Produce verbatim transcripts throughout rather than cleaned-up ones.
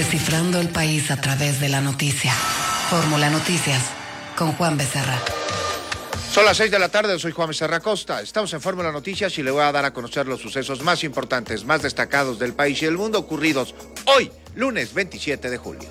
Descifrando el país a través de la noticia. Fórmula Noticias, con Juan Becerra. Son las seis de la tarde, soy Juan Becerra Costa. Estamos en Fórmula Noticias y le voy a dar a conocer los sucesos más importantes, más destacados del país y del mundo ocurridos hoy, lunes veintisiete de julio.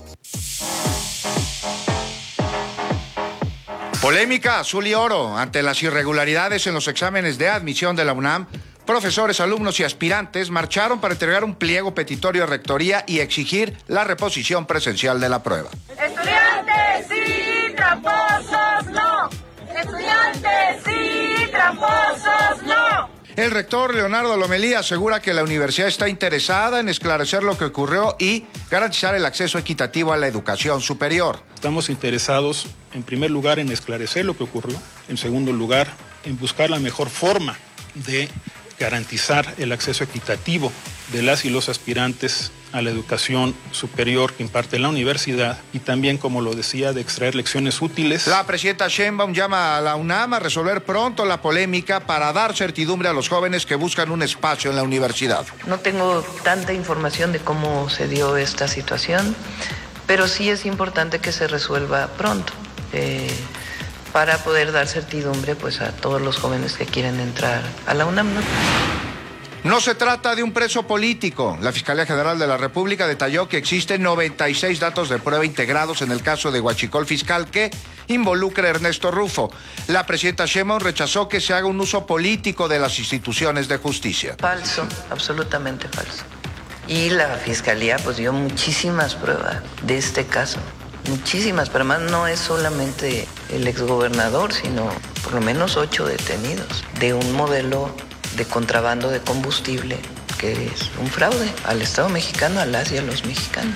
Polémica azul y oro ante las irregularidades en los exámenes de admisión de la UNAM. Profesores, alumnos y aspirantes marcharon para entregar un pliego petitorio a Rectoría y exigir la reposición presencial de la prueba. Estudiantes sí, tramposos no. Estudiantes sí, tramposos no. El rector Leonardo Lomelí asegura que la universidad está interesada en esclarecer lo que ocurrió y garantizar el acceso equitativo a la educación superior. Estamos interesados, en primer lugar, en esclarecer lo que ocurrió. En segundo lugar, en buscar la mejor forma de garantizar el acceso equitativo de las y los aspirantes a la educación superior que imparte la universidad y también, como lo decía, de extraer lecciones útiles. La presidenta Sheinbaum llama a la UNAM a resolver pronto la polémica para dar certidumbre a los jóvenes que buscan un espacio en la universidad. No tengo tanta información de cómo se dio esta situación, pero sí es importante que se resuelva pronto. Eh, para poder dar certidumbre pues a todos los jóvenes que quieren entrar a la UNAM, ¿no? No se trata de un preso político. La Fiscalía General de la República detalló que existen noventa y seis datos de prueba integrados en el caso de Huachicol Fiscal que involucra a Ernesto Rufo. La presidenta Sheinbaum rechazó que se haga un uso político de las instituciones de justicia. Falso, absolutamente falso. Y la Fiscalía pues dio muchísimas pruebas de este caso. Muchísimas, pero además no es solamente el exgobernador, sino por lo menos ocho detenidos de un modelo de contrabando de combustible que es un fraude al Estado mexicano, a las y a los mexicanos.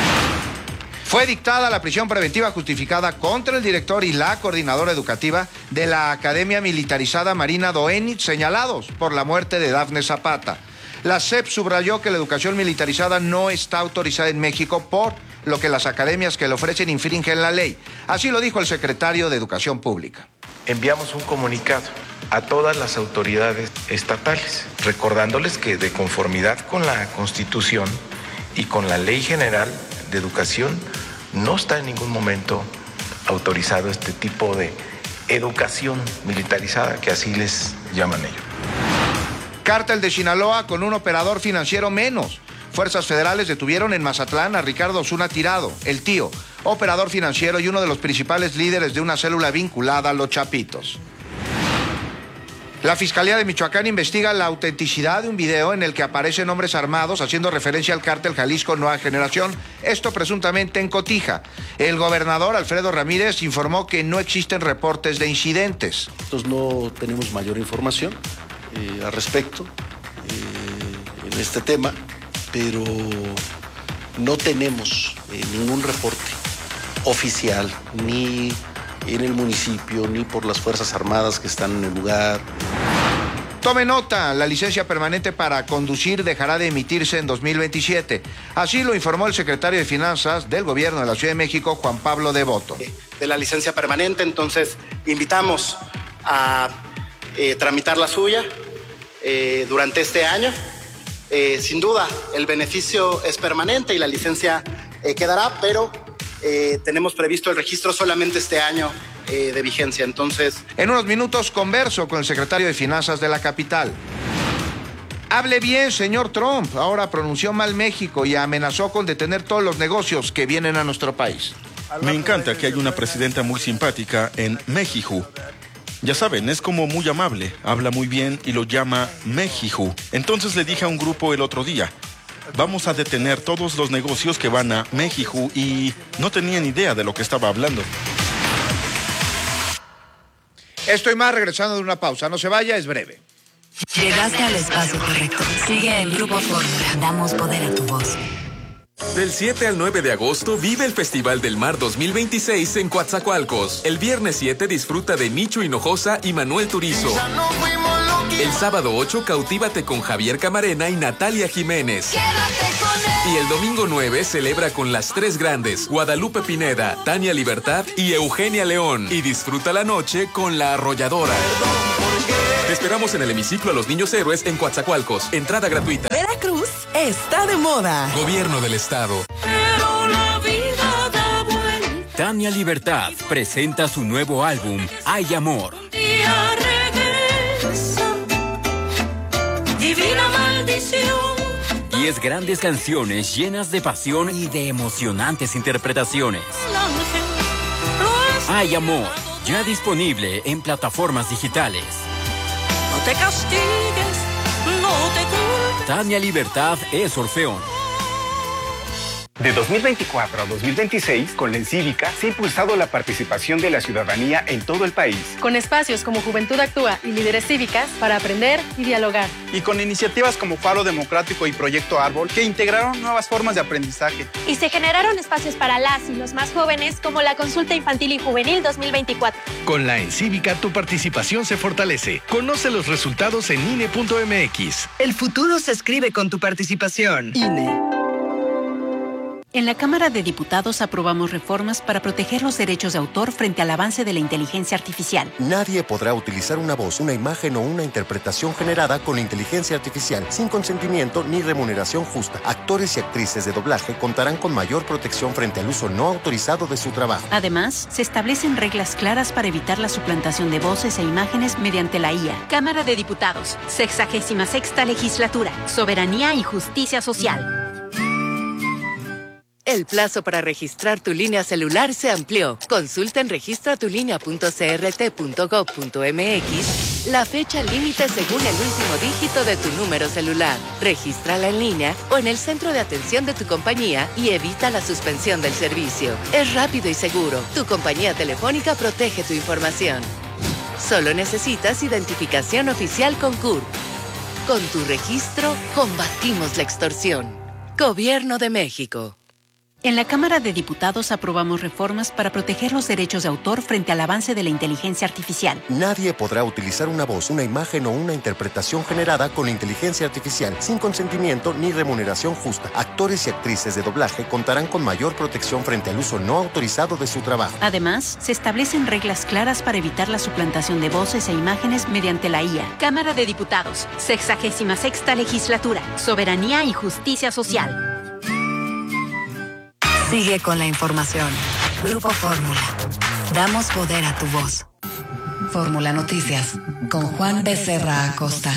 Fue dictada la prisión preventiva justificada contra el director y la coordinadora educativa de la Academia Militarizada Marina Doenitz, señalados por la muerte de Dafne Zapata. La S E P subrayó que la educación militarizada no está autorizada en México por lo que las academias que le ofrecen infringen la ley. Así lo dijo el secretario de Educación Pública. Enviamos un comunicado a todas las autoridades estatales, recordándoles que de conformidad con la Constitución y con la Ley General de Educación, no está en ningún momento autorizado este tipo de educación militarizada, que así les llaman ellos. Cártel de Sinaloa con un operador financiero menos. Fuerzas federales detuvieron en Mazatlán a Ricardo Osuna Tirado, el tío, operador financiero y uno de los principales líderes de una célula vinculada a los Chapitos. La Fiscalía de Michoacán investiga la autenticidad de un video en el que aparecen hombres armados haciendo referencia al cártel Jalisco Nueva Generación, esto presuntamente en Cotija. El gobernador Alfredo Ramírez informó que no existen reportes de incidentes. Nosotros no tenemos mayor información eh, al respecto eh, en este tema, pero no tenemos eh, ningún reporte oficial, ni en el municipio, ni por las Fuerzas Armadas que están en el lugar. Tome nota, la licencia permanente para conducir dejará de emitirse en dos mil veintisiete. Así lo informó el secretario de Finanzas del Gobierno de la Ciudad de México, Juan Pablo Devoto. De la licencia permanente, entonces invitamos a eh, tramitar la suya eh, durante este año. Eh, sin duda, el beneficio es permanente y la licencia eh, quedará, pero eh, tenemos previsto el registro solamente este año eh, de vigencia. Entonces, en unos minutos converso con el secretario de Finanzas de la capital. Hable bien, señor Trump. Ahora pronunció mal México y amenazó con detener todos los negocios que vienen a nuestro país. Me encanta que haya una presidenta muy simpática en México. Ya saben, es como muy amable, habla muy bien y lo llama México. Entonces le dije a un grupo el otro día, vamos a detener todos los negocios que van a México, y no tenían idea de lo que estaba hablando. Estoy más regresando de una pausa, no se vaya, es breve. Llegaste al espacio correcto. Sigue el Grupo Fórmula. Damos poder a tu voz. Del siete al nueve de agosto vive el Festival del Mar dos mil veintiséis en Coatzacoalcos. El viernes siete disfruta de Nicho Hinojosa y Manuel Turizo. El sábado ocho cautívate con Javier Camarena y Natalia Jiménez. Y el domingo nueve celebra con las tres grandes, Guadalupe Pineda, Tania Libertad y Eugenia León. Y disfruta la noche con La Arrolladora. Te esperamos en el hemiciclo a los Niños Héroes en Coatzacoalcos. Entrada gratuita. Veracruz está de moda. Gobierno del Estado. Pero Tania Libertad presenta su nuevo álbum, Hay Amor. Divina maldición. Diez grandes canciones llenas de pasión y de emocionantes interpretaciones. Hay Amor, ya disponible en plataformas digitales. No te castigues, no te culpes. Tania Libertad es Orfeón. De dos mil veinticuatro a dos mil veintiséis, con la Encívica se ha impulsado la participación de la ciudadanía en todo el país. Con espacios como Juventud Actúa y Líderes Cívicas para aprender y dialogar. Y con iniciativas como Faro Democrático y Proyecto Árbol que integraron nuevas formas de aprendizaje. Y se generaron espacios para las y los más jóvenes como la Consulta Infantil y Juvenil dos mil veinticuatro. Con la Encívica tu participación se fortalece. Conoce los resultados en I N E punto M X. El futuro se escribe con tu participación. I N E. En la Cámara de Diputados aprobamos reformas para proteger los derechos de autor frente al avance de la inteligencia artificial. Nadie podrá utilizar una voz, una imagen o una interpretación generada con inteligencia artificial sin consentimiento ni remuneración justa. Actores y actrices de doblaje contarán con mayor protección frente al uso no autorizado de su trabajo. Además, se establecen reglas claras para evitar la suplantación de voces e imágenes mediante la I A. Cámara de Diputados, sexagésima sexta legislatura, soberanía y justicia social. El plazo para registrar tu línea celular se amplió. Consulta en registra tu línea punto c r t punto gov punto m x la fecha límite según el último dígito de tu número celular. Regístrala en línea o en el centro de atención de tu compañía y evita la suspensión del servicio. Es rápido y seguro. Tu compañía telefónica protege tu información. Solo necesitas identificación oficial con C U R. Con tu registro, combatimos la extorsión. Gobierno de México. En la Cámara de Diputados aprobamos reformas para proteger los derechos de autor frente al avance de la inteligencia artificial. Nadie podrá utilizar una voz, una imagen o una interpretación generada con inteligencia artificial sin consentimiento ni remuneración justa. Actores y actrices de doblaje contarán con mayor protección frente al uso no autorizado de su trabajo. Además, se establecen reglas claras para evitar la suplantación de voces e imágenes mediante la I A. Cámara de Diputados, sexagésima sexta legislatura, soberanía y justicia social. Sigue con la información. Grupo Fórmula. Damos poder a tu voz. Fórmula Noticias con Juan Becerra Acosta.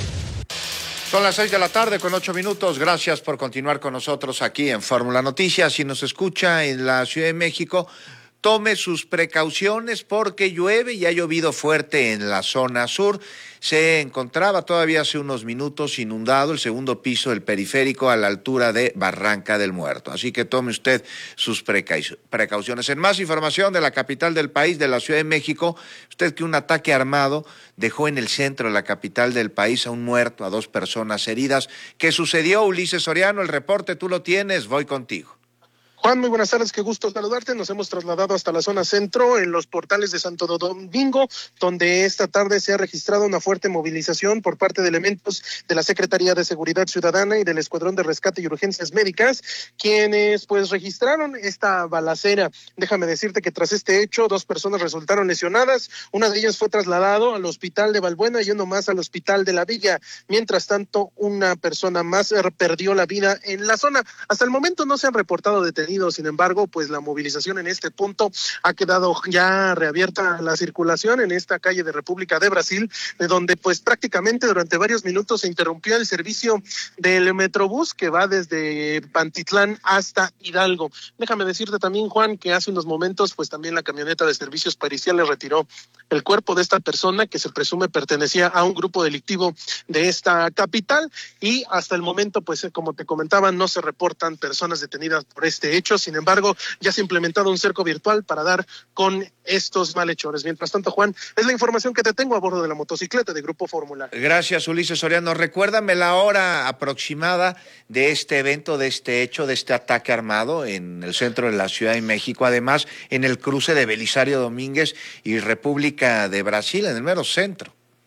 Son las seis de la tarde con ocho minutos. Gracias por continuar con nosotros aquí en Fórmula Noticias. Si nos escucha en la Ciudad de México, tome sus precauciones porque llueve y ha llovido fuerte en la zona sur. Se encontraba todavía hace unos minutos inundado el segundo piso del periférico a la altura de Barranca del Muerto. Así que tome usted sus precauciones. En más información de la capital del país, de la Ciudad de México, usted que un ataque armado dejó en el centro de la capital del país a un muerto, a dos personas heridas. ¿Qué sucedió, Ulises Soriano? El reporte tú lo tienes, voy contigo. Juan, muy buenas tardes, qué gusto saludarte. Nos hemos trasladado hasta la zona centro, en los portales de Santo Domingo, donde esta tarde se ha registrado una fuerte movilización por parte de elementos de la Secretaría de Seguridad Ciudadana y del Escuadrón de Rescate y Urgencias Médicas, quienes pues registraron esta balacera. Déjame decirte que tras este hecho, dos personas resultaron lesionadas. Una de ellas fue trasladado al hospital de Valbuena y uno más al hospital de La Villa. Mientras tanto, una persona más perdió la vida en la zona. Hasta el momento no se han reportado detenidos. Sin embargo, pues la movilización en este punto ha quedado ya reabierta la circulación en esta calle de República de Brasil, de donde pues prácticamente durante varios minutos se interrumpió el servicio del Metrobús que va desde Pantitlán hasta Hidalgo. Déjame decirte también, Juan, que hace unos momentos pues también la camioneta de servicios periciales retiró el cuerpo de esta persona que se presume pertenecía a un grupo delictivo de esta capital y hasta el momento pues como te comentaba no se reportan personas detenidas por este hecho. Sin embargo, ya se ha implementado un cerco virtual para dar con estos malhechores. Mientras tanto, Juan, es la información que te tengo a bordo de la motocicleta de Grupo Fórmula. Gracias, Ulises Soriano. Recuérdame la hora aproximada de este evento, de este hecho, de este ataque armado en el centro de la Ciudad de México, además en el cruce de Belisario Domínguez y República de Brasil, en el mero centro.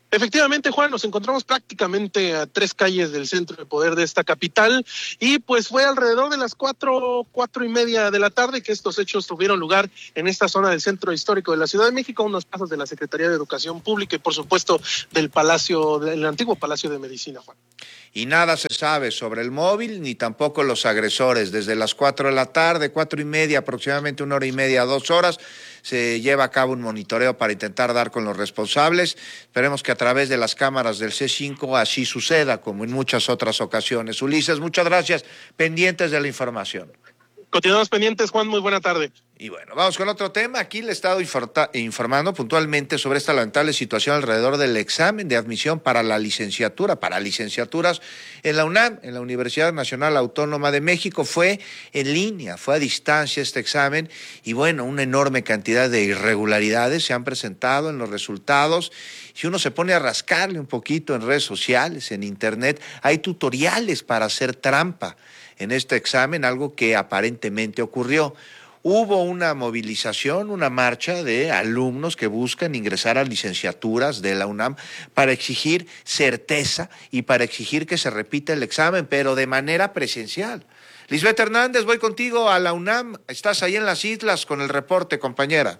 Efectivamente, Juan, nos encontramos prácticamente a tres calles del centro de poder de esta capital y pues fue alrededor de las cuatro, cuatro y media de la tarde que estos hechos tuvieron lugar en esta zona del centro histórico de la Ciudad de México, unos pasos de la Secretaría de Educación Pública y por supuesto del Palacio, del antiguo Palacio de Medicina, Juan. Y nada se sabe sobre el móvil, ni tampoco los agresores. Desde las cuatro de la tarde, cuatro y media, aproximadamente una hora y media, dos horas, se lleva a cabo un monitoreo para intentar dar con los responsables. Esperemos que a través de las cámaras del C cinco así suceda, como en muchas otras ocasiones. Ulises, muchas gracias. Pendientes de la información. Continuamos pendientes, Juan, muy buena tarde. Y bueno, vamos con otro tema. Aquí le he estado informando puntualmente sobre esta lamentable situación alrededor del examen de admisión para la licenciatura, para licenciaturas en la UNAM, en la Universidad Nacional Autónoma de México. Fue en línea, fue a distancia este examen y bueno, una enorme cantidad de irregularidades se han presentado en los resultados. Si uno se pone a rascarle un poquito en redes sociales, en internet, hay tutoriales para hacer trampa en este examen, algo que aparentemente ocurrió. Hubo una movilización, una marcha de alumnos que buscan ingresar a licenciaturas de la UNAM para exigir certeza y para exigir que se repita el examen, pero de manera presencial. Lisbeth Hernández, voy contigo a la UNAM. Estás ahí en las islas con el reporte, compañera.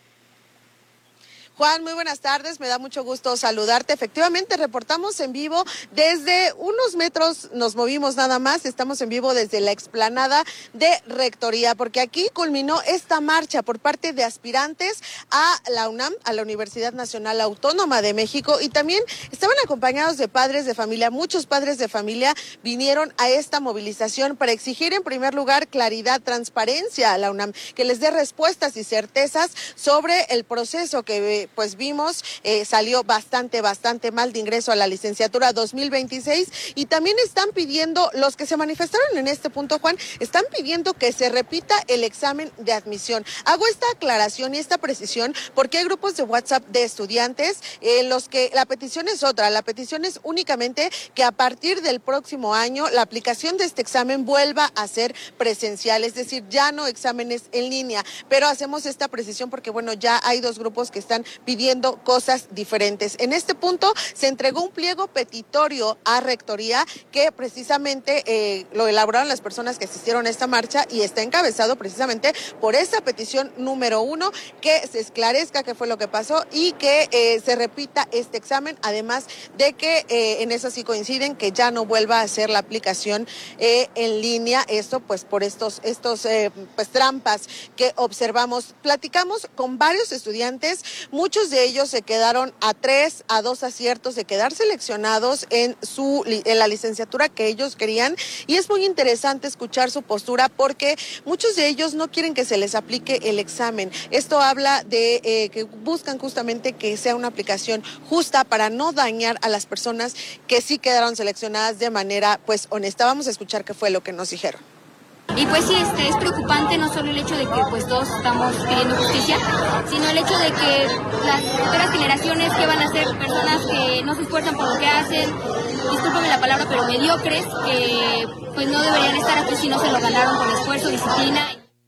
Juan, muy buenas tardes, me da mucho gusto saludarte. Efectivamente, reportamos en vivo desde unos metros, nos movimos nada más, estamos en vivo desde la explanada de Rectoría, porque aquí culminó esta marcha por parte de aspirantes a la UNAM, a la Universidad Nacional Autónoma de México, y también estaban acompañados de padres de familia. Muchos padres de familia vinieron a esta movilización para exigir en primer lugar claridad, transparencia a la UNAM, que les dé respuestas y certezas sobre el proceso que pues vimos, eh, salió bastante, bastante mal de ingreso a la licenciatura dos mil veintiséis, y también están pidiendo, los que se manifestaron en este punto, Juan, están pidiendo que se repita el examen de admisión. Hago esta aclaración y esta precisión porque hay grupos de WhatsApp de estudiantes en eh, los que la petición es otra, la petición es únicamente que a partir del próximo año la aplicación de este examen vuelva a ser presencial, es decir, ya no exámenes en línea, pero hacemos esta precisión porque bueno, ya hay dos grupos que están pidiendo cosas diferentes. En este punto se entregó un pliego petitorio a Rectoría que precisamente eh, lo elaboraron las personas que asistieron a esta marcha y está encabezado precisamente por esa petición número uno, que se esclarezca qué fue lo que pasó y que eh, se repita este examen, además de que eh, en eso sí coinciden que ya no vuelva a hacer la aplicación eh, en línea, esto pues por estos, estos eh, pues trampas que observamos. Platicamos con varios estudiantes, muchos de ellos se quedaron a tres, a dos aciertos de quedar seleccionados en su en la licenciatura que ellos querían, y es muy interesante escuchar su postura porque muchos de ellos no quieren que se les aplique el examen. Esto habla de eh, que buscan justamente que sea una aplicación justa para no dañar a las personas que sí quedaron seleccionadas de manera pues honesta. Vamos a escuchar qué fue lo que nos dijeron. Y pues sí, este, es preocupante no solo el hecho de que pues todos estamos pidiendo justicia, sino el hecho de que las futuras generaciones que van a ser personas que no se esfuerzan por lo que hacen, discúlpame la palabra, pero mediocres, que pues no deberían estar aquí si no se lo ganaron con esfuerzo, disciplina.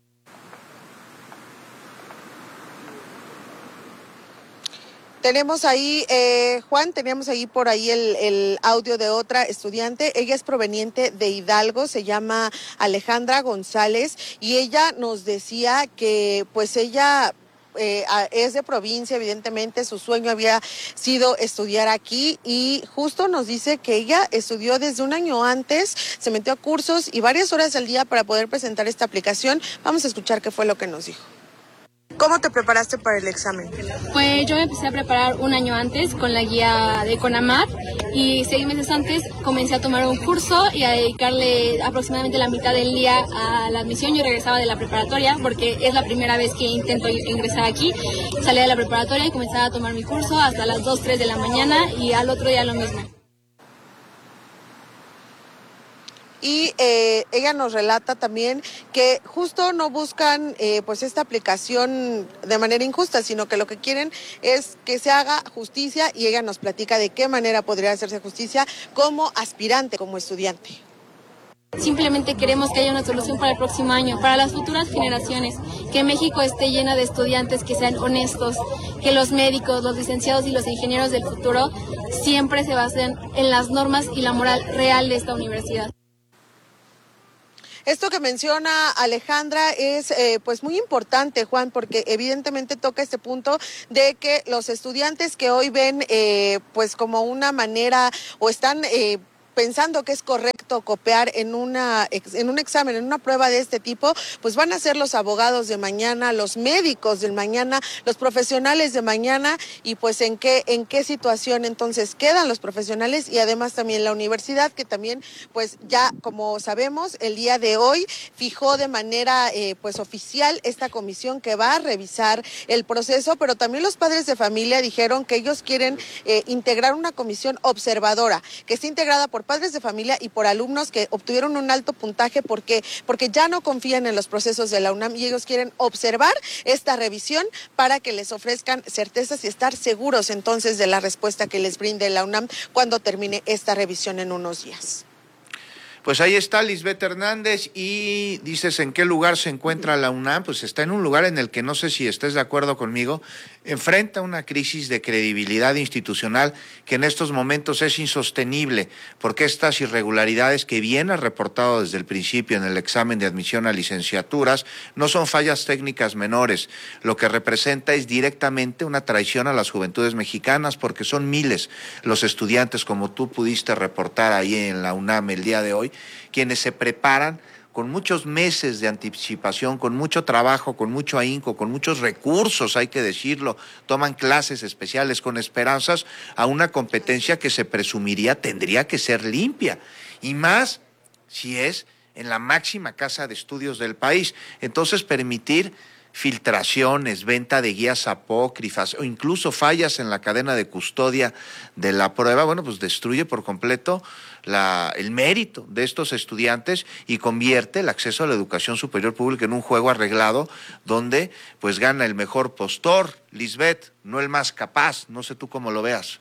Tenemos ahí, eh, Juan, teníamos ahí por ahí el, el audio de otra estudiante. Ella es proveniente de Hidalgo, se llama Alejandra González, y ella nos decía que pues ella eh, es de provincia, evidentemente su sueño había sido estudiar aquí, y justo nos dice que ella estudió desde un año antes, se metió a cursos y varias horas al día para poder presentar esta aplicación. Vamos a escuchar qué fue lo que nos dijo. ¿Cómo te preparaste para el examen? Pues yo me empecé a preparar un año antes con la guía de CONAMAR, y seis meses antes comencé a tomar un curso y a dedicarle aproximadamente la mitad del día a la admisión. Yo regresaba de la preparatoria porque es la primera vez que intento ingresar aquí. Salía de la preparatoria y comenzaba a tomar mi curso hasta las dos, tres de la mañana, y al otro día lo mismo. Y eh, ella nos relata también que justo no buscan eh, pues esta aplicación de manera injusta, sino que lo que quieren es que se haga justicia, y ella nos platica de qué manera podría hacerse justicia como aspirante, como estudiante. Simplemente queremos que haya una solución para el próximo año, para las futuras generaciones, que México esté llena de estudiantes que sean honestos, que los médicos, los licenciados y los ingenieros del futuro siempre se basen en las normas y la moral real de esta universidad. Esto que menciona Alejandra es eh, pues muy importante, Juan, porque evidentemente toca este punto de que los estudiantes que hoy ven eh, pues como una manera o están eh, pensando que es correcto copiar en una en un examen, en una prueba de este tipo, pues van a ser los abogados de mañana, los médicos del mañana, los profesionales de mañana, y pues en qué en qué situación entonces quedan los profesionales, y además también la universidad, que también pues ya como sabemos el día de hoy fijó de manera eh, pues oficial esta comisión que va a revisar el proceso, pero también los padres de familia dijeron que ellos quieren eh, integrar una comisión observadora, que esté integrada por padres de familia y por alumnos que obtuvieron un alto puntaje porque, porque ya no confían en los procesos de la UNAM y ellos quieren observar esta revisión para que les ofrezcan certezas y estar seguros entonces de la respuesta que les brinde la UNAM cuando termine esta revisión en unos días. Pues ahí está Lisbeth Hernández, y dices en qué lugar se encuentra la UNAM. Pues está en un lugar en el que, no sé si estés de acuerdo conmigo, enfrenta una crisis de credibilidad institucional que en estos momentos es insostenible, porque estas irregularidades que bien ha reportado desde el principio en el examen de admisión a licenciaturas no son fallas técnicas menores. Lo que representa es directamente una traición a las juventudes mexicanas, porque son miles los estudiantes, como tú pudiste reportar ahí en la UNAM el día de hoy, quienes se preparan con muchos meses de anticipación, con mucho trabajo, con mucho ahínco, con muchos recursos, hay que decirlo, toman clases especiales con esperanzas a una competencia que se presumiría tendría que ser limpia, y más si es en la máxima casa de estudios del país. Entonces, permitir filtraciones, venta de guías apócrifas o incluso fallas en la cadena de custodia de la prueba, bueno, pues destruye por completo la, el mérito de estos estudiantes y convierte el acceso a la educación superior pública en un juego arreglado donde pues gana el mejor postor, Lisbeth, no el más capaz. No sé tú cómo lo veas.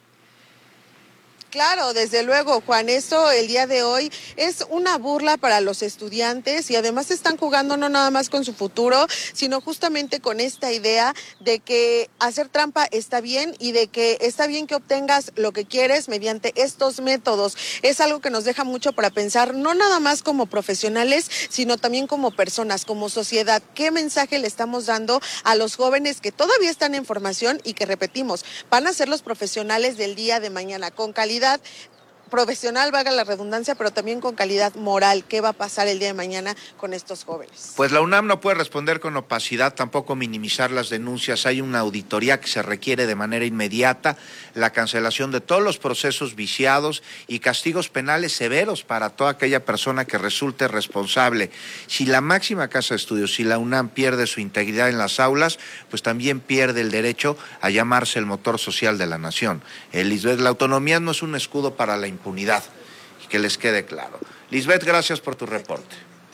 Claro, desde luego, Juan, esto el día de hoy es una burla para los estudiantes y además están jugando no nada más con su futuro, sino justamente con esta idea de que hacer trampa está bien y de que está bien que obtengas lo que quieres mediante estos métodos. Es algo que nos deja mucho para pensar, no nada más como profesionales, sino también como personas, como sociedad. ¿Qué mensaje le estamos dando a los jóvenes que todavía están en formación y que, repetimos, van a ser los profesionales del día de mañana con calidad profesional, valga la redundancia, pero también con calidad moral? ¿Qué va a pasar el día de mañana con estos jóvenes? Pues la UNAM no puede responder con opacidad, tampoco minimizar las denuncias. Hay una auditoría que se requiere de manera inmediata, la cancelación de todos los procesos viciados y castigos penales severos para toda aquella persona que resulte responsable. Si la máxima casa de estudios, si la UNAM pierde su integridad en las aulas, pues también pierde el derecho a llamarse el motor social de la nación. El Lisbeth, la autonomía no es un escudo para la impunidad, y que les quede claro. Lisbeth, gracias por tu reporte.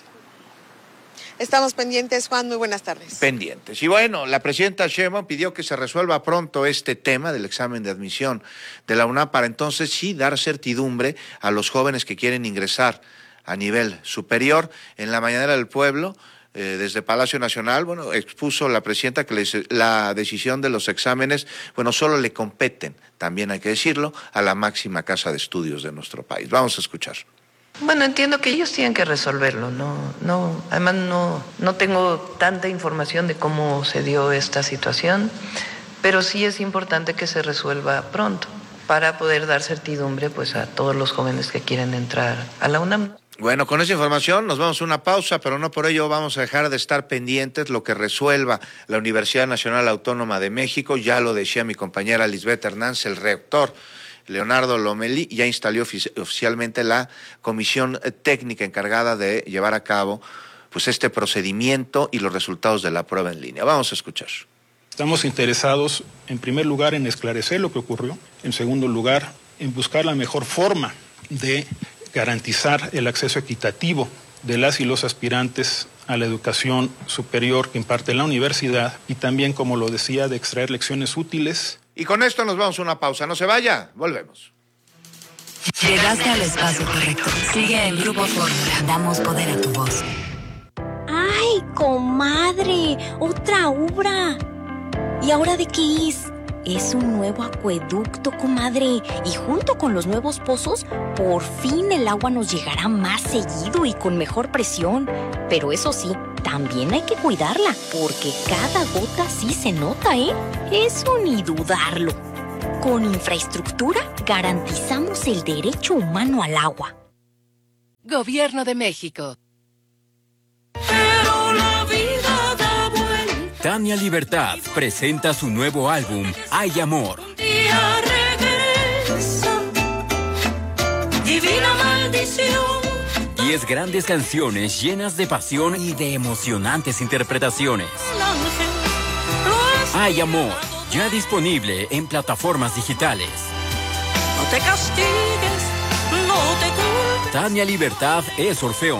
Estamos pendientes, Juan, muy buenas tardes. Pendientes. Y bueno, la presidenta Sheinbaum pidió que se resuelva pronto este tema del examen de admisión de la UNAM para entonces sí dar certidumbre a los jóvenes que quieren ingresar a nivel superior. En la mañanera del pueblo, Eh, desde Palacio Nacional, bueno, expuso la presidenta que les, la decisión de los exámenes, bueno, solo le competen, también hay que decirlo, a la máxima casa de estudios de nuestro país. Vamos a escuchar. Bueno, entiendo que ellos tienen que resolverlo, no, no, además no, no tengo tanta información de cómo se dio esta situación, pero sí es importante que se resuelva pronto para poder dar certidumbre pues a todos los jóvenes que quieren entrar a la UNAM. Bueno, con esa información nos vamos a una pausa, pero no por ello vamos a dejar de estar pendientes lo que resuelva la Universidad Nacional Autónoma de México. Ya lo decía mi compañera Lisbeth Hernández, el rector Leonardo Lomelí ya instaló ofici- oficialmente la comisión técnica encargada de llevar a cabo pues este procedimiento y los resultados de la prueba en línea. Vamos a escuchar. Estamos interesados, en primer lugar, en esclarecer lo que ocurrió. En segundo lugar, en buscar la mejor forma de garantizar el acceso equitativo de las y los aspirantes a la educación superior que imparte la universidad y también, como lo decía, de extraer lecciones útiles. Y con esto nos vamos a una pausa. No se vaya, volvemos. Llegaste al espacio correcto. Sigue en Grupo Fórmula. Damos poder a tu voz. ¡Ay, comadre! ¡Otra obra! ¿Y ahora de qué es? Es un nuevo acueducto, comadre. Y junto con los nuevos pozos, por fin el agua nos llegará más seguido y con mejor presión. Pero eso sí, también hay que cuidarla, porque cada gota sí se nota, ¿eh? Eso ni dudarlo. Con infraestructura, garantizamos el derecho humano al agua. Gobierno de México. Pero la vida da vuelta. Tania Libertad presenta su nuevo álbum, Hay Amor. Un día regresa. Divina maldición. Diez grandes canciones llenas de pasión y de emocionantes interpretaciones. El ángel lo es. Hay Amor, ya disponible en plataformas digitales. No te castigues, no te culpes. Tania Libertad es Orfeón.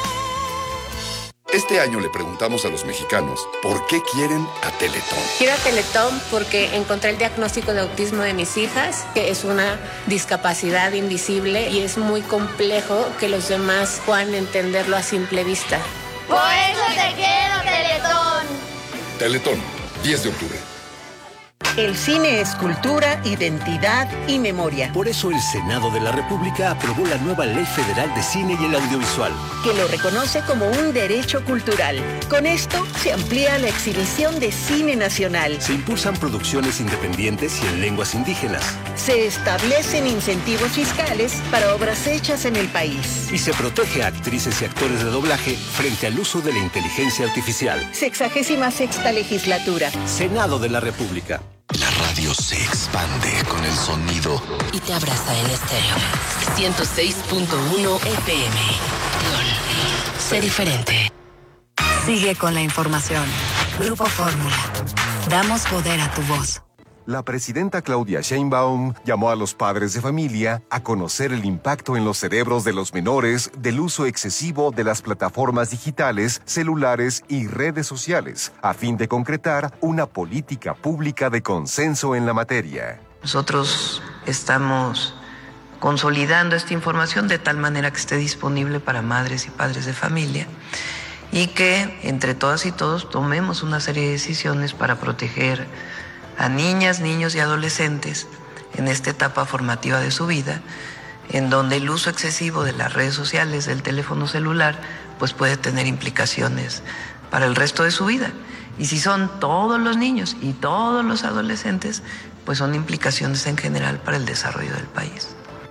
Este año le preguntamos a los mexicanos por qué quieren a Teletón. Quiero a Teletón porque encontré el diagnóstico de autismo de mis hijas, que es una discapacidad invisible y es muy complejo que los demás puedan entenderlo a simple vista. Por eso te quiero, Teletón. Teletón, diez de octubre. El cine es cultura, identidad y memoria. Por eso el Senado de la República aprobó la nueva Ley Federal de Cine y el Audiovisual, que lo reconoce como un derecho cultural. Con esto se amplía la exhibición de cine nacional. Se impulsan producciones independientes y en lenguas indígenas. Se establecen incentivos fiscales para obras hechas en el país. Y se protege a actrices y actores de doblaje frente al uso de la inteligencia artificial. Sexagésima sexta legislatura. Senado de la República. La radio se expande con el sonido y te abraza en estéreo. ciento seis punto uno F M. Sé diferente. Sigue con la información. Grupo Fórmula. Damos poder a tu voz. La presidenta Claudia Sheinbaum llamó a los padres de familia a conocer el impacto en los cerebros de los menores del uso excesivo de las plataformas digitales, celulares y redes sociales, a fin de concretar una política pública de consenso en la materia. Nosotros estamos consolidando esta información de tal manera que esté disponible para madres y padres de familia y que entre todas y todos tomemos una serie de decisiones para proteger a niñas, niños y adolescentes en esta etapa formativa de su vida, en donde el uso excesivo de las redes sociales, del teléfono celular, pues puede tener implicaciones para el resto de su vida. Y si son todos los niños y todos los adolescentes, pues son implicaciones en general para el desarrollo del país.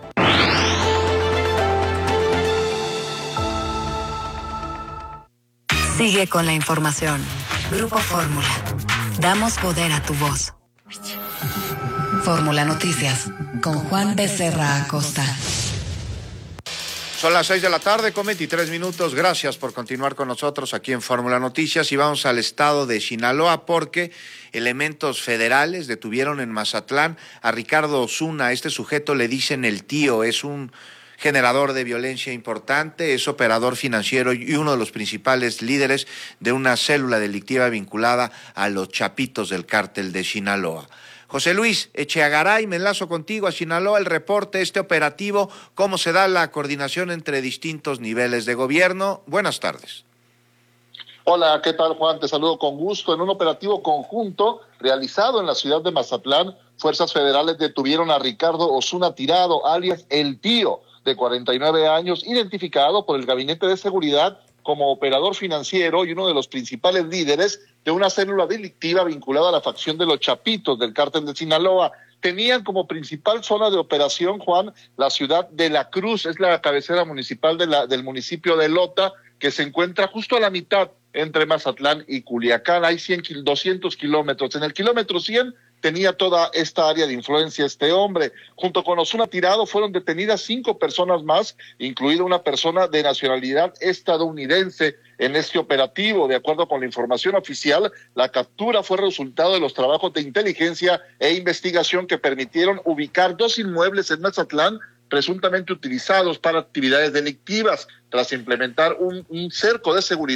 Sigue con la información. Grupo Fórmula. Damos poder a tu voz. Fórmula Noticias con Juan Becerra Acosta. Son las seis de la tarde con veintitrés minutos. Gracias por continuar con nosotros aquí en Fórmula Noticias y vamos al estado de Sinaloa porque elementos federales detuvieron en Mazatlán a Ricardo Osuna. Este sujeto le dicen el tío, es un generador de violencia importante, es operador financiero y uno de los principales líderes de una célula delictiva vinculada a los chapitos del cártel de Sinaloa. José Luis Echeagaray, me enlazo contigo a Sinaloa, el reporte, este operativo, cómo se da la coordinación entre distintos niveles de gobierno. Buenas tardes. Hola, ¿qué tal, Juan? Te saludo con gusto. En un operativo conjunto realizado en la ciudad de Mazatlán, fuerzas federales detuvieron a Ricardo Osuna Tirado, alias El Tío, de cuarenta y nueve años, identificado por el Gabinete de Seguridad como operador financiero y uno de los principales líderes de una célula delictiva vinculada a la facción de los Chapitos del cártel de Sinaloa. Tenían como principal zona de operación, Juan, la ciudad de La Cruz, es la cabecera municipal de la, del municipio de Lota, que se encuentra justo a la mitad entre Mazatlán y Culiacán. Hay cien, doscientos kilómetros. En el kilómetro cien tenía toda esta área de influencia este hombre. Junto con Osuna Tirado fueron detenidas cinco personas más, incluida una persona de nacionalidad estadounidense en este operativo. De acuerdo con la información oficial, la captura fue resultado de los trabajos de inteligencia e investigación que permitieron ubicar dos inmuebles en Mazatlán presuntamente utilizados para actividades delictivas. Tras implementar un, un cerco de seguridad,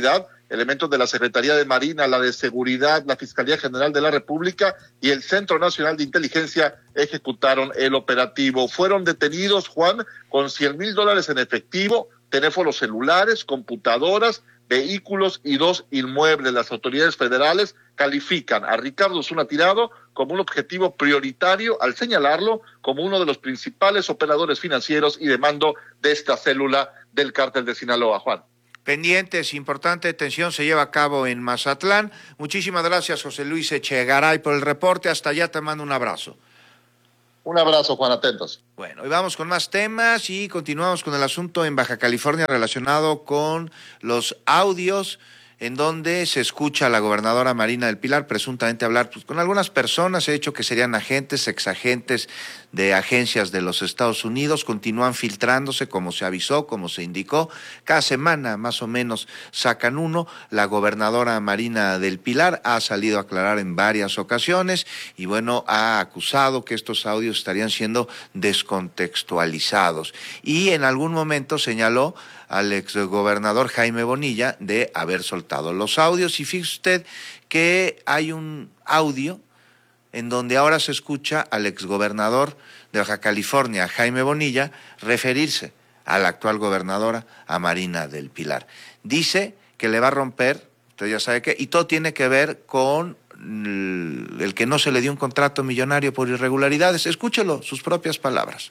elementos de la Secretaría de Marina, la de Seguridad, la Fiscalía General de la República y el Centro Nacional de Inteligencia ejecutaron el operativo. Fueron detenidos, Juan, con cien mil dólares en efectivo, teléfonos celulares, computadoras, vehículos y dos inmuebles. Las autoridades federales califican a Ricardo Osuna Tirado como un objetivo prioritario al señalarlo como uno de los principales operadores financieros y de mando de esta célula del cártel de Sinaloa, Juan. Pendientes, importante detención se lleva a cabo en Mazatlán. Muchísimas gracias, José Luis Echegaray, por el reporte. Hasta allá te mando un abrazo. Un abrazo, Juan, atentos. Bueno, y vamos con más temas y continuamos con el asunto en Baja California relacionado con los audios en donde se escucha a la gobernadora Marina del Pilar presuntamente hablar pues, con algunas personas, he dicho que serían agentes, exagentes de agencias de los Estados Unidos, continúan filtrándose como se avisó, como se indicó, cada semana más o menos sacan uno. La gobernadora Marina del Pilar ha salido a aclarar en varias ocasiones y bueno, ha acusado que estos audios estarían siendo descontextualizados y en algún momento señaló al exgobernador Jaime Bonilla de haber soltado los audios. Y fíjese usted que hay un audio en donde ahora se escucha al exgobernador de Baja California, Jaime Bonilla, referirse a la actual gobernadora, a Marina del Pilar. Dice que le va a romper, usted ya sabe qué, y todo tiene que ver con el que no se le dio un contrato millonario por irregularidades. Escúchelo, sus propias palabras.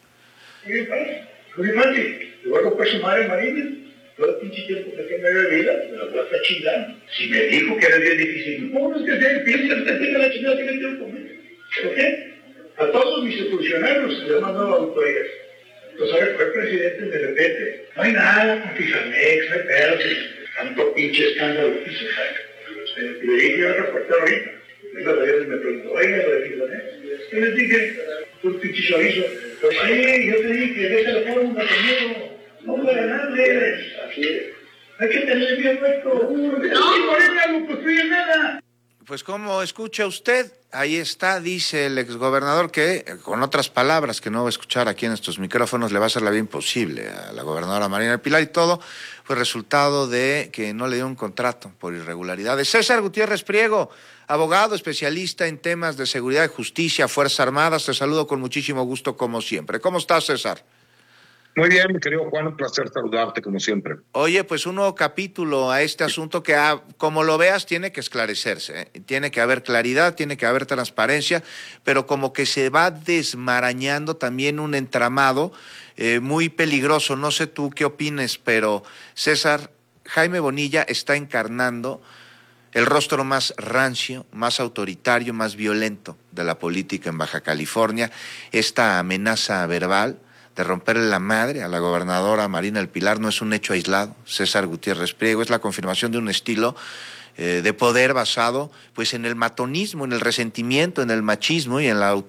Le voy a romper su madre Marina, todo el pinche tiempo que tenga de vida, me lo voy a estar chingando. Si me dijo que era bien difícil, ¿cómo es que se piensa que tenga la chingada que le quiero comer? ¿Por qué? A todos mis funcionarios les he mandado auditorías. Entonces, ahora fue presidente de repente. No hay nada con Fisamex, no hay pedos, tanto pinche escándalo que se saca. Y le dije a reportar ahorita. Venga, me preguntó, oiga, lo de Fisamex. Yo les dije, un pinche chorizo. Pues sí, yo te dije, déjate la fórmula conmigo. No me ganas, así es. Hay que tener bien nuestro. No, por eso no construye nada. Pues como escucha usted, ahí está, dice el exgobernador que, con otras palabras que no va a escuchar aquí en estos micrófonos, le va a hacer la vida imposible a la gobernadora Marina del Pilar y todo fue resultado de que no le dio un contrato por irregularidades. César Gutiérrez Priego, abogado especialista en temas de seguridad y justicia, Fuerzas Armadas, te saludo con muchísimo gusto como siempre. ¿Cómo estás, César? Muy bien, mi querido Juan, un placer saludarte como siempre. Oye, pues un nuevo capítulo a este asunto que, ah, como lo veas, tiene que esclarecerse, ¿eh? Tiene que haber claridad, tiene que haber transparencia, pero como que se va desmarañando también un entramado eh, muy peligroso. No sé tú qué opines, pero César, Jaime Bonilla está encarnando el rostro más rancio, más autoritario, más violento de la política en Baja California. Esta amenaza verbal de romperle la madre a la gobernadora Marina del Pilar no es un hecho aislado. César Gutiérrez Priego, es la confirmación de un estilo eh, de poder basado pues en el matonismo, en el resentimiento, en el machismo y en la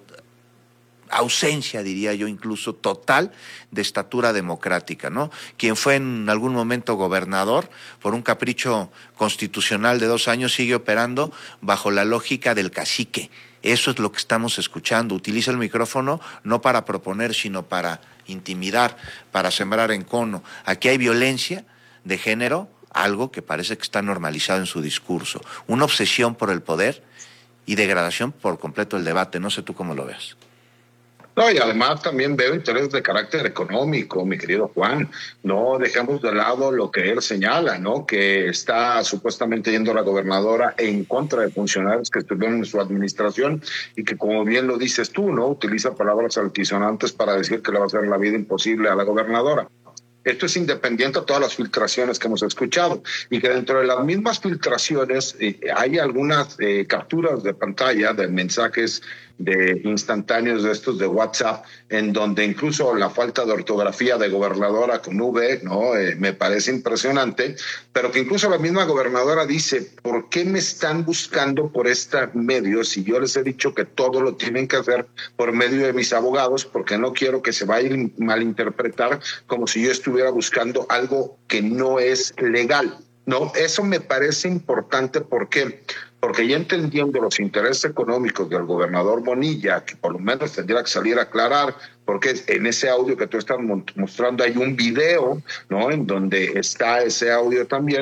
ausencia, diría yo, incluso total de estatura democrática, ¿no? Quien fue en algún momento gobernador, por un capricho constitucional de dos años, sigue operando bajo la lógica del cacique. Eso es lo que estamos escuchando. Utiliza el micrófono no para proponer, sino para intimidar, para sembrar encono. Aquí hay violencia de género, algo que parece que está normalizado en su discurso. Una obsesión por el poder y degradación por completo del debate. No sé tú cómo lo ves. No, y además también veo intereses de carácter económico, mi querido Juan. No dejemos de lado lo que él señala, ¿no? Que está supuestamente yendo la gobernadora en contra de funcionarios que estuvieron en su administración y que, como bien lo dices tú, ¿no? Utiliza palabras altisonantes para decir que le va a hacer la vida imposible a la gobernadora. Esto es independiente a todas las filtraciones que hemos escuchado y que dentro de las mismas filtraciones eh, hay algunas eh, capturas de pantalla de mensajes de instantáneos de estos de WhatsApp, en donde incluso la falta de ortografía de gobernadora con V, ¿no? Eh, me parece impresionante, pero que incluso la misma gobernadora dice, ¿por qué me están buscando por este medio si yo les he dicho que todo lo tienen que hacer por medio de mis abogados, porque no quiero que se vaya a malinterpretar como si yo estuviera buscando algo que no es legal? No, eso me parece importante. ¿Por qué? Porque ya entendiendo los intereses económicos del gobernador Bonilla, que por lo menos tendría que salir a aclarar, porque en ese audio que tú estás mostrando hay un video, ¿no? En donde está ese audio también,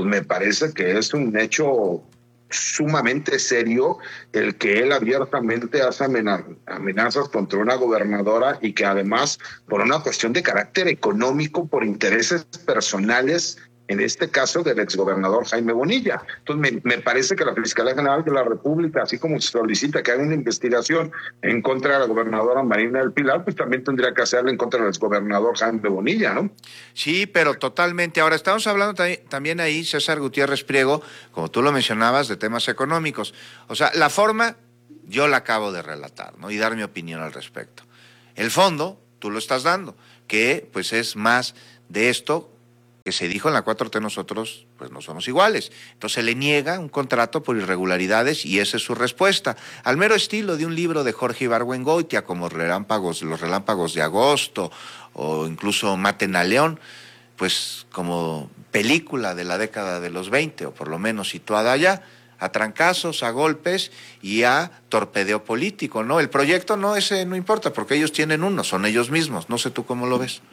pues me parece que es un hecho sumamente serio el que él abiertamente hace amenazas contra una gobernadora y que además por una cuestión de carácter económico, por intereses personales, en este caso del exgobernador Jaime Bonilla. Entonces me, me parece que la Fiscalía General de la República, así como se solicita que haga una investigación en contra de la gobernadora Marina del Pilar, pues también tendría que hacerla en contra del exgobernador Jaime Bonilla, ¿no? Sí, pero totalmente. Ahora, estamos hablando tam- también ahí, César Gutiérrez Priego, como tú lo mencionabas, de temas económicos. O sea, la forma, yo la acabo de relatar, ¿no? Y dar mi opinión al respecto. El fondo, tú lo estás dando, que pues es más de esto que se dijo en la cuatro T, nosotros pues no somos iguales. Entonces se le niega un contrato por irregularidades y esa es su respuesta. Al mero estilo de un libro de Jorge Ibargüengoitia, como Relámpagos, Los Relámpagos de Agosto, o incluso Maten a León, pues como película de la década de los veinte, o por lo menos situada allá, a trancazos, a golpes y a torpedeo político, ¿no? El proyecto no, ese no importa, porque ellos tienen uno, son ellos mismos. No sé tú cómo lo ves.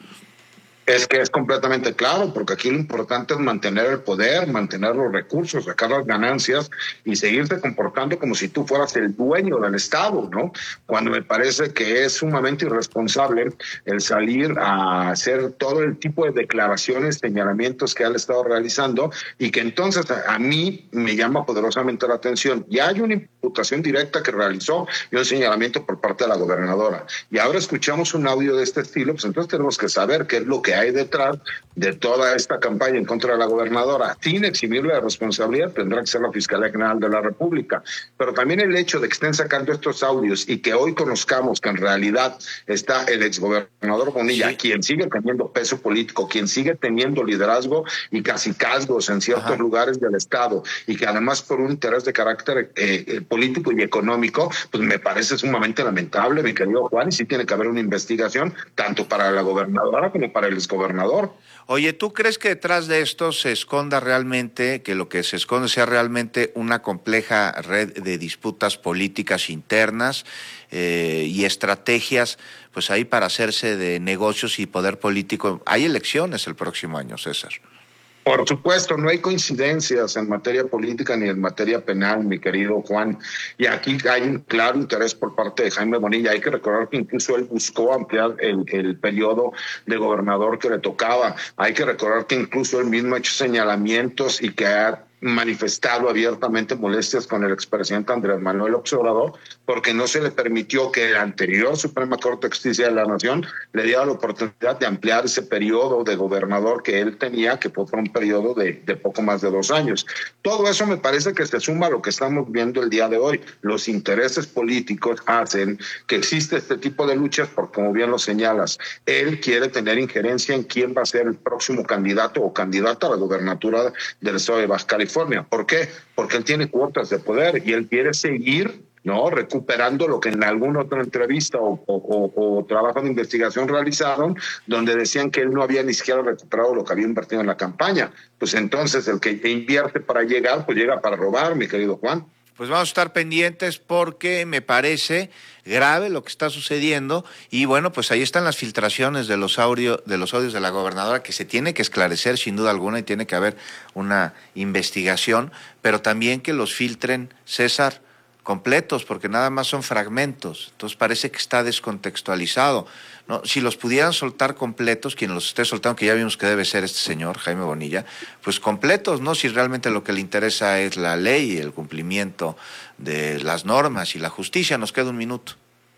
Es que es completamente claro, porque aquí lo importante es mantener el poder, mantener los recursos, sacar las ganancias y seguirte comportando como si tú fueras el dueño del Estado, ¿no? Cuando me parece que es sumamente irresponsable el salir a hacer todo el tipo de declaraciones, señalamientos que él ha estado realizando y que entonces a, a mí me llama poderosamente la atención. Ya hay una imputación directa que realizó y un señalamiento por parte de la gobernadora. Y ahora escuchamos un audio de este estilo, pues entonces tenemos que saber qué es lo que hay detrás de toda esta campaña en contra de la gobernadora. Sin eximirle la responsabilidad, tendrá que ser la Fiscalía General de la República. Pero también el hecho de que estén sacando estos audios y que hoy conozcamos que en realidad está el exgobernador Bonilla, sí, quien sigue teniendo peso político, quien sigue teniendo liderazgo y cacicazgos en ciertos Ajá. lugares del Estado, y que además por un interés de carácter eh, político y económico, pues me parece sumamente lamentable, mi querido Juan, y sí tiene que haber una investigación tanto para la gobernadora como para el gobernador. Oye, ¿tú crees que detrás de esto se esconda realmente, que lo que se esconde sea realmente una compleja red de disputas políticas internas eh, y estrategias, pues ahí para hacerse de negocios y poder político? Hay elecciones el próximo año, César. Por supuesto, no hay coincidencias en materia política ni en materia penal, mi querido Juan. Y aquí hay un claro interés por parte de Jaime Bonilla. Hay que recordar que incluso él buscó ampliar el, el periodo de gobernador que le tocaba. Hay que recordar que incluso él mismo ha hecho señalamientos y que ha manifestado abiertamente molestias con el expresidente Andrés Manuel López Obrador, porque no se le permitió que la anterior Suprema Corte de Justicia de la Nación le diera la oportunidad de ampliar ese periodo de gobernador que él tenía, que fue por un periodo de, de poco más de dos años. Todo eso me parece que se suma a lo que estamos viendo el día de hoy. Los intereses políticos hacen que existe este tipo de luchas, porque como bien lo señalas, él quiere tener injerencia en quién va a ser el próximo candidato o candidata a la gobernatura del estado de Baja California. ¿Por qué? Porque él tiene cuotas de poder y él quiere seguir, ¿no?, recuperando lo que en alguna otra entrevista o, o, o, o trabajo de investigación realizaron, donde decían que él no había ni siquiera recuperado lo que había invertido en la campaña. Pues entonces el que invierte para llegar, pues llega para robar, mi querido Juan. Pues vamos a estar pendientes porque me parece grave lo que está sucediendo y bueno, pues ahí están las filtraciones de los audio, de los audios de la gobernadora, que se tiene que esclarecer sin duda alguna y tiene que haber una investigación, pero también que los filtren, César, completos, porque nada más son fragmentos, entonces parece que está descontextualizado, ¿no? Si los pudieran soltar completos, quien los esté soltando, que ya vimos que debe ser este señor, Jaime Bonilla, pues completos, ¿no? Si realmente lo que le interesa es la ley y el cumplimiento de las normas y la justicia. Nos queda un minuto.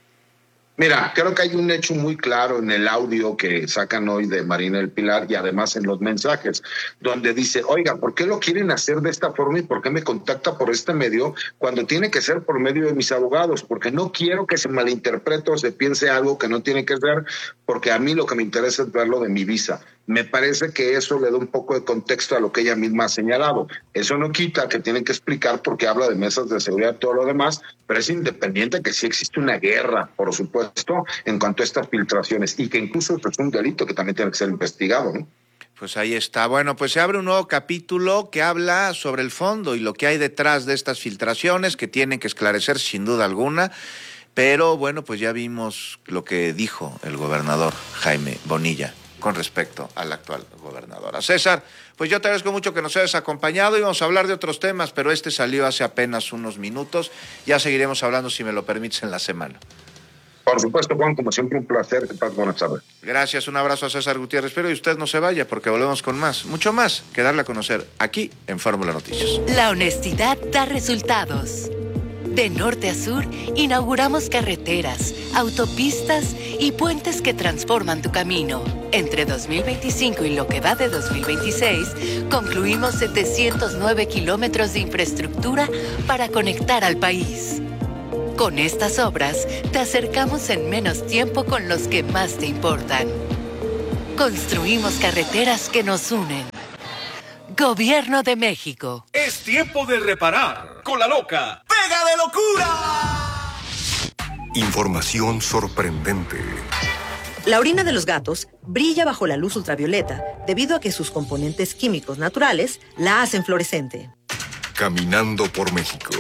Mira, creo que hay un hecho muy claro en el audio que sacan hoy de Marina del Pilar y además en los mensajes, donde dice, oiga, ¿por qué lo quieren hacer de esta forma y por qué me contacta por este medio cuando tiene que ser por medio de mis abogados? Porque no quiero que se malinterprete o se piense algo que no tiene que ser, porque a mí lo que me interesa es verlo de mi visa. Me parece que eso le da un poco de contexto a lo que ella misma ha señalado. Eso no quita que tienen que explicar porque habla de mesas de seguridad y todo lo demás, pero es independiente que sí existe una guerra, por supuesto, en cuanto a estas filtraciones y que incluso es un delito que también tiene que ser investigado, ¿no? Pues ahí está. Bueno, pues se abre un nuevo capítulo que habla sobre el fondo y lo que hay detrás de estas filtraciones que tienen que esclarecer sin duda alguna. Pero bueno, pues ya vimos lo que dijo el gobernador Jaime Bonilla. con respecto al actual gobernador. César, pues yo te agradezco mucho que nos hayas acompañado. Íbamos a hablar de otros temas, pero este salió hace apenas unos minutos. Ya seguiremos hablando, si me lo permites, en la semana. Por supuesto, Juan, como siempre, un placer. Que pases buenas tardes. Gracias, un abrazo a César Gutiérrez. Espero y usted no se vaya, porque volvemos con más, mucho más que darle a conocer aquí en Fórmula Noticias. La honestidad da resultados. De norte a sur, inauguramos carreteras, autopistas y puentes que transforman tu camino. Entre dos mil veinticinco y lo que va de dos mil veintiséis, concluimos setecientos nueve kilómetros de infraestructura para conectar al país. Con estas obras, te acercamos en menos tiempo con los que más te importan. Construimos carreteras que nos unen. Gobierno de México. Es tiempo de reparar con la loca. ¡Pega de locura! Información sorprendente. La orina de los gatos brilla bajo la luz ultravioleta debido a que sus componentes químicos naturales la hacen fluorescente. Caminando por México.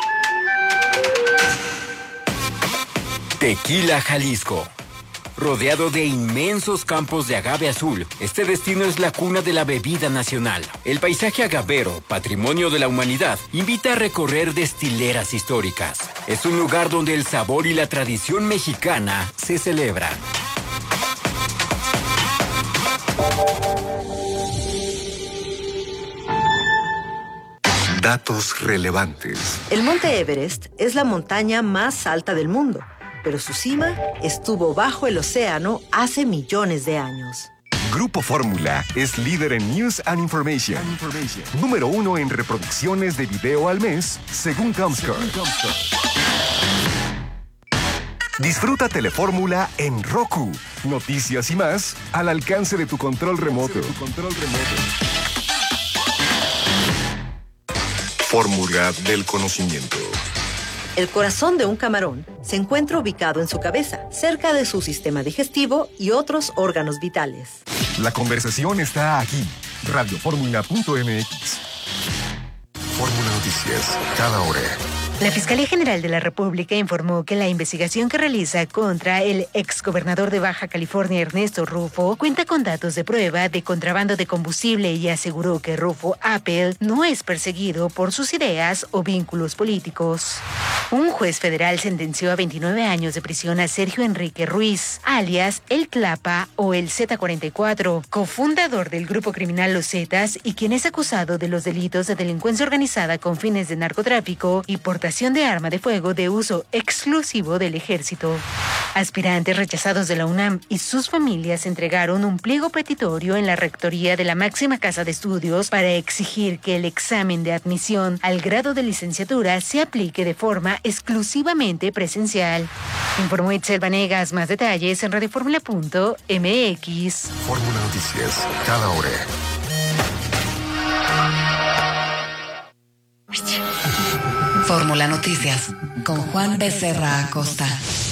Tequila, Jalisco. Rodeado de inmensos campos de agave azul, este destino es la cuna de la bebida nacional. El paisaje agavero, patrimonio de la humanidad, invita a recorrer destileras históricas. Es un lugar donde el sabor y la tradición mexicana se celebran. Datos relevantes. El Monte Everest es la montaña más alta del mundo, pero su cima estuvo bajo el océano hace millones de años. Grupo Fórmula es líder en News and Information. And Information. Número uno en reproducciones de video al mes, según Comscore. Disfruta Telefórmula en Roku. Noticias y más al alcance de tu control remoto. Tu control remoto. Fórmula del conocimiento. El corazón de un camarón se encuentra ubicado en su cabeza, cerca de su sistema digestivo y otros órganos vitales. La conversación está aquí. radio fórmula punto m x. Fórmula Noticias, cada hora. La Fiscalía General de la República informó que la investigación que realiza contra el exgobernador de Baja California, Ernesto Rufo, cuenta con datos de prueba de contrabando de combustible y aseguró que Rufo Appel no es perseguido por sus ideas o vínculos políticos. Un juez federal sentenció a veintinueve años de prisión a Sergio Enrique Ruiz, alias El Tlapa o el Z cuarenta y cuatro, cofundador del grupo criminal Los Zetas y quien es acusado de los delitos de delincuencia organizada con fines de narcotráfico y portación de arma de fuego de uso exclusivo del ejército. Aspirantes rechazados de la UNAM y sus familias entregaron un pliego petitorio en la rectoría de la máxima casa de estudios para exigir que el examen de admisión al grado de licenciatura se aplique de forma exclusivamente presencial. Informó Itzel Vanegas. Más detalles en radio fórmula punto m x. Fórmula Noticias, cada hora. Fórmula Noticias, con Juan Becerra Acosta.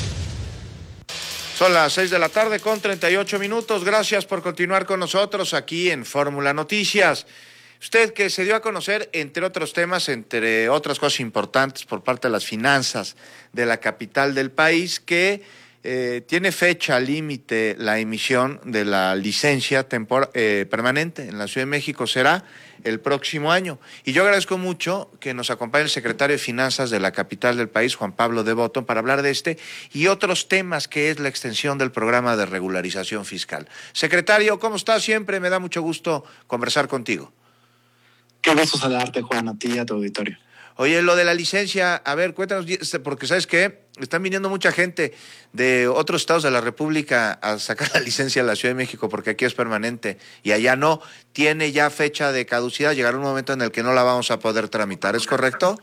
Son las seis de la tarde con treinta y ocho minutos. Gracias por continuar con nosotros aquí en Fórmula Noticias. Usted que se dio a conocer, entre otros temas, entre otras cosas importantes por parte de las finanzas de la capital del país, que eh, tiene fecha límite la emisión de la licencia tempor- eh, permanente en la Ciudad de México. Será el próximo año. Y yo agradezco mucho que nos acompañe el secretario de Finanzas de la capital del país, Juan Pablo de Botton, para hablar de este y otros temas que es la extensión del programa de regularización fiscal. Secretario, ¿cómo estás? Siempre me da mucho gusto conversar contigo. Qué gusto saludarte, Juan, a ti y a tu auditorio. Oye, lo de la licencia, a ver, cuéntanos, porque ¿sabes qué? Están viniendo mucha gente de otros estados de la República a sacar la licencia a la Ciudad de México porque aquí es permanente y allá no. Tiene ya fecha de caducidad, llegará un momento en el que no la vamos a poder tramitar, ¿es correcto?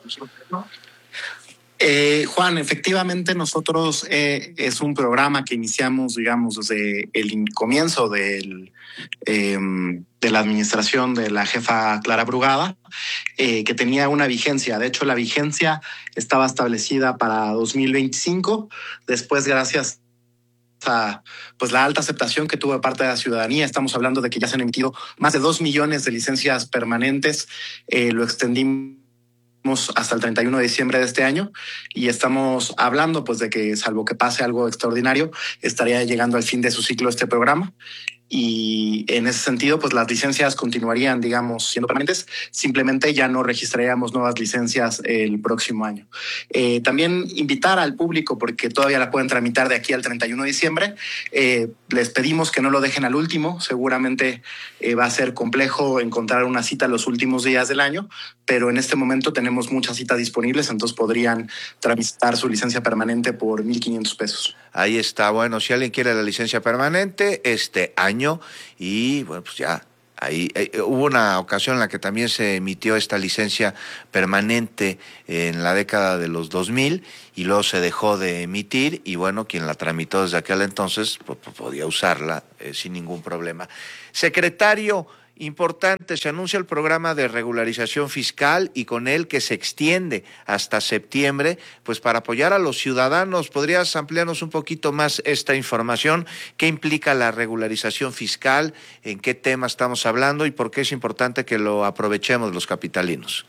Eh, Juan, efectivamente nosotros eh, es un programa que iniciamos, digamos, desde el comienzo del, eh, de la administración de la jefa Clara Brugada, eh, que tenía una vigencia. De hecho, la vigencia estaba establecida para dos mil veinticinco. Después, gracias a pues, la alta aceptación que tuvo de parte de la ciudadanía, estamos hablando de que ya se han emitido más de dos millones de licencias permanentes. Eh, lo extendimos hasta el treinta y uno de diciembre de este año y estamos hablando pues de que salvo que pase algo extraordinario estaría llegando al fin de su ciclo este programa y en ese sentido, pues las licencias continuarían, digamos, siendo permanentes, simplemente ya no registraríamos nuevas licencias el próximo año. Eh, también invitar al público, porque todavía la pueden tramitar de aquí al treinta y uno de diciembre, eh, les pedimos que no lo dejen al último, seguramente eh, va a ser complejo encontrar una cita los últimos días del año, pero en este momento tenemos muchas citas disponibles, entonces podrían tramitar su licencia permanente por mil quinientos pesos. Ahí está, bueno, si alguien quiere la licencia permanente, este año, y bueno, pues ya, ahí eh, hubo una ocasión en la que también se emitió esta licencia permanente en la década de los dos mil, y luego se dejó de emitir, y bueno, quien la tramitó desde aquel entonces, pues, pues podía usarla eh, sin ningún problema. Secretario, importante, se anuncia el programa de regularización fiscal y con él que se extiende hasta septiembre, pues para apoyar a los ciudadanos. ¿Podrías ampliarnos un poquito más esta información? ¿Qué implica la regularización fiscal? ¿En qué tema estamos hablando? ¿Y por qué es importante que lo aprovechemos los capitalinos?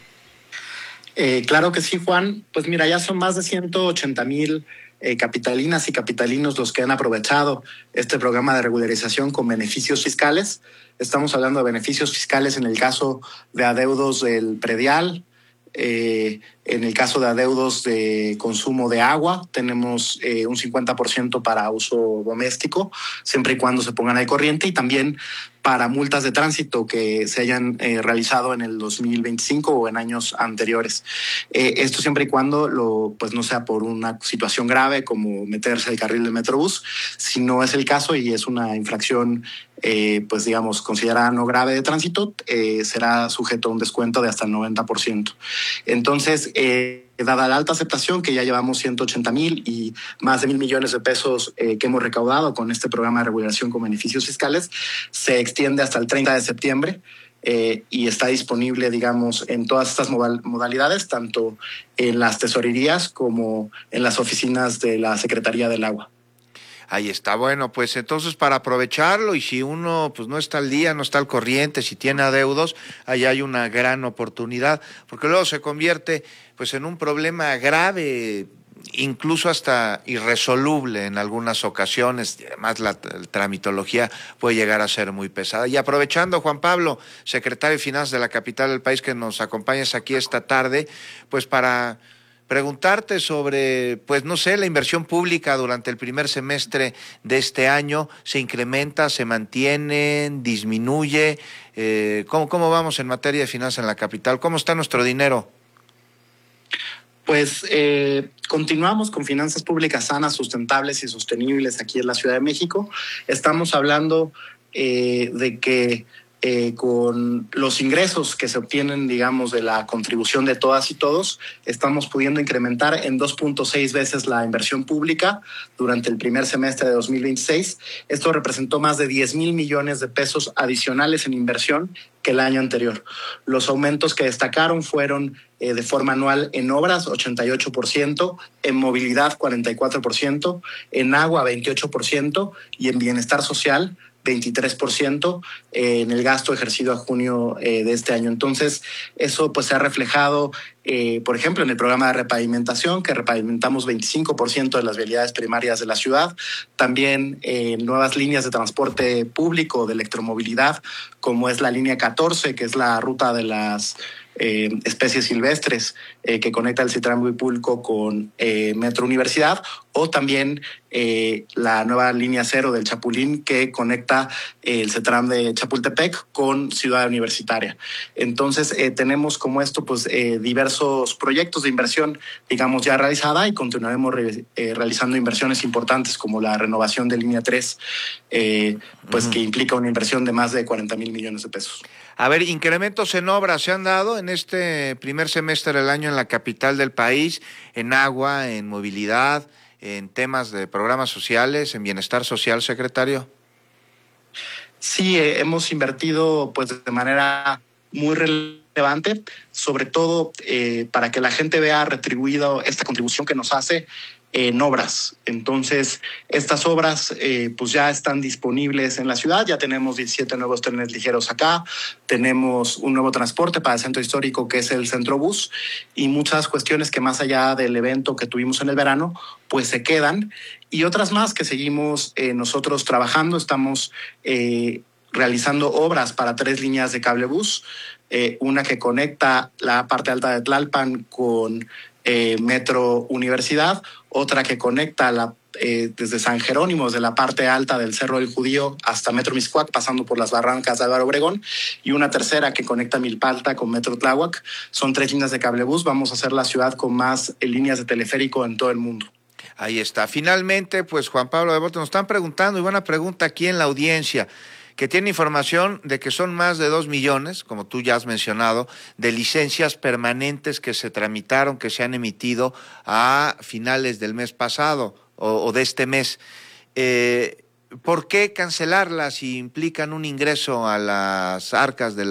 Eh, claro que sí, Juan. Pues mira, ya son más de ciento ochenta mil eh, capitalinas y capitalinos los que han aprovechado este programa de regularización con beneficios fiscales. Estamos hablando de beneficios fiscales en el caso de adeudos del predial, eh, en el caso de adeudos de consumo de agua, tenemos eh, un cincuenta por ciento para uso doméstico, siempre y cuando se pongan al corriente, y también para multas de tránsito que se hayan eh, realizado en el dos mil veinticinco o en años anteriores. Eh, esto siempre y cuando lo, pues no sea por una situación grave como meterse al carril del Metrobús. Si no es el caso y es una infracción, eh, pues digamos, considerada no grave de tránsito, eh, será sujeto a un descuento de hasta el noventa por ciento. Entonces, eh, dada la alta aceptación, que ya llevamos ciento ochenta mil y más de mil millones de pesos eh, que hemos recaudado con este programa de regulación con beneficios fiscales, se extiende hasta el treinta de septiembre eh, y está disponible, digamos, en todas estas modalidades, tanto en las tesorerías como en las oficinas de la Secretaría del Agua. Ahí está, bueno, pues entonces para aprovecharlo, y si uno pues no está al día, no está al corriente, si tiene adeudos, ahí hay una gran oportunidad, porque luego se convierte pues en un problema grave, incluso hasta irresoluble en algunas ocasiones, y además la, la tramitología puede llegar a ser muy pesada. Y aprovechando, Juan Pablo, secretario de Finanzas de la capital del país, que nos acompañes aquí esta tarde, pues para preguntarte sobre, pues no sé, la inversión pública durante el primer semestre de este año. ¿Se incrementa, se mantiene, disminuye? Eh, ¿cómo, ¿Cómo vamos en materia de finanzas en la capital? ¿Cómo está nuestro dinero? Pues eh, continuamos con finanzas públicas sanas, sustentables y sostenibles aquí en la Ciudad de México. Estamos hablando eh, de que Eh, con los ingresos que se obtienen, digamos, de la contribución de todas y todos, estamos pudiendo incrementar en dos punto seis veces la inversión pública durante el primer semestre de dos mil veintiséis. Esto representó más de diez mil millones de pesos adicionales en inversión que el año anterior. Los aumentos que destacaron fueron eh, de forma anual en obras, ochenta y ocho por ciento, en movilidad, cuarenta y cuatro por ciento, en agua, veintiocho por ciento, y en bienestar social, veintitrés por ciento eh, en el gasto ejercido a junio eh, de este año. Entonces, eso pues se ha reflejado, eh, por ejemplo, en el programa de repavimentación, que repavimentamos veinticinco por ciento de las vialidades primarias de la ciudad, también en eh, nuevas líneas de transporte público, de electromovilidad, como es la línea catorce, que es la ruta de las Eh, especies silvestres eh, que conecta el Citrán Huipulco con eh, Metro Universidad, o también eh, la nueva línea cero del Chapulín que conecta eh, el Cetram de Chapultepec con Ciudad Universitaria. Entonces eh, tenemos como esto pues eh, diversos proyectos de inversión, digamos, ya realizada, y continuaremos re, eh, realizando inversiones importantes como la renovación de línea tres, eh, pues uh-huh. que implica una inversión de más de cuarenta mil millones de pesos. A ver, incrementos en obras se han dado en este primer semestre del año en la capital del país, en agua, en movilidad, en temas de programas sociales, en bienestar social, secretario. Sí, eh, hemos invertido pues de manera muy relevante relevante, sobre todo eh, para que la gente vea retribuido esta contribución que nos hace en obras. Entonces, estas obras eh, pues ya están disponibles en la ciudad. Ya tenemos diecisiete nuevos trenes ligeros acá. Tenemos un nuevo transporte para el centro histórico, que es el Centrobús, y muchas cuestiones que más allá del evento que tuvimos en el verano, pues se quedan. Y otras más que seguimos eh, nosotros trabajando. Estamos eh, realizando obras para tres líneas de cablebús. Eh, una que conecta la parte alta de Tlalpan con eh, Metro Universidad, otra que conecta la, eh, desde San Jerónimo, de la parte alta del Cerro del Judío hasta Metro Mixcoac, pasando por las barrancas de Álvaro Obregón, y una tercera que conecta Milpalta con Metro Tláhuac. Son tres líneas de cablebús. Vamos a ser la ciudad con más eh, líneas de teleférico en todo el mundo. Ahí está. Finalmente, pues Juan Pablo Devoto, nos están preguntando, y buena pregunta aquí en la audiencia, que tiene información de que son más de dos millones, como tú ya has mencionado, de licencias permanentes que se tramitaron, que se han emitido a finales del mes pasado o, o de este mes. Eh, ¿Por qué cancelarlas si implican un ingreso a las arcas de la